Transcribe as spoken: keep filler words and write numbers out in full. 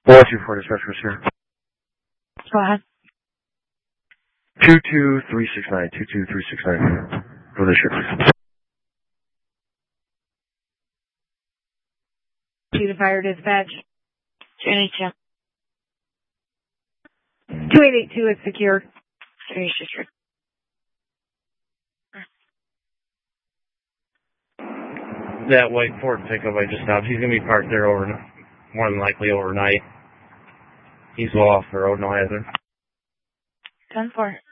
four two four dispatch for sure. Go ahead. two two three six nine, two two three six nine. For the ship. To the fire dispatch. two eighty-two. two eight eight two is secured. three secured. That white Ford pickup I just stopped, he's going to be parked there over, more than likely overnight. He's well off the road, no hazard. ten four.